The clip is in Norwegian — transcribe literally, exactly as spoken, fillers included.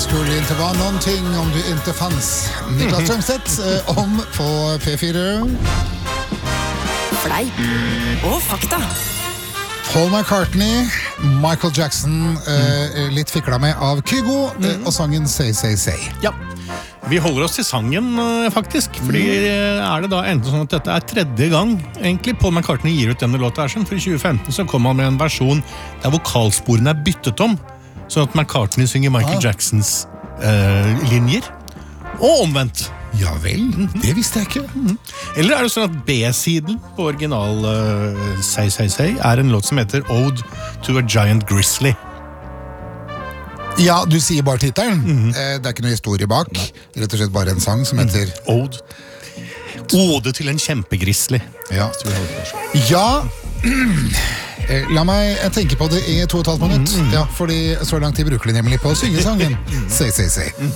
skulle inte vara någonting om du inte fanns. Niklas Strømstedt eh, om på P fire. Fleip og fakta. Paul McCartney, Michael Jackson, eh, litt fikla med av Kygo, eh, og sangen Say, Say, Say. Ja, vi holder oss til sangen eh, faktisk, fordi eh, er det da enda sånn at dette er tredje gang egentlig Paul McCartney gir ut denne låta her, for i tjue femten så kom han med en versjon der vokalsporene er byttet om, sånn at McCartney synger Michael Ah. Jacksons eh, linjer, og omvendt. Ja vel, det visste jeg ikke. Eller er det sånn at B-siden på original uh, Say, Say, Say er en låt som heter Ode to a Giant Grizzly? Ja, du sier bare titelen. eh, Det er ikke noe historie bak. Rett og slett bare en sang som heter Ode. Ode til en kjempegrizzly. Ja, ja. Eh, La meg jeg tenke på det i to og et halvt minutt. Ja, fordi så lang tid bruker de nemlig på å synge sangen Say, Say, Say.